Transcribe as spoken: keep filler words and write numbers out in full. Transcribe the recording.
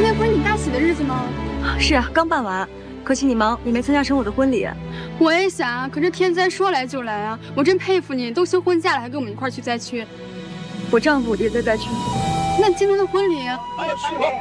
天不是你大喜的日子吗？ 是啊，刚办完，可惜你忙，也没参加成我的婚礼。 我也想啊，可是天灾说来就来啊！我真佩服你，都休婚假了还跟我们一块去灾区。 我丈夫也在灾区。 那今天的婚礼？